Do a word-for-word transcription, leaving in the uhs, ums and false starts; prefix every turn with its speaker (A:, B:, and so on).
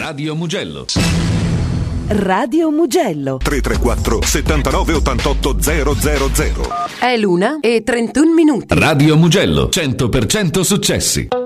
A: Radio Mugello.
B: Radio Mugello
C: tre tre quattro settantanove ottantotto zero zero zero.
B: È l'una e trentuno minuti.
A: Radio Mugello, cento per cento successi.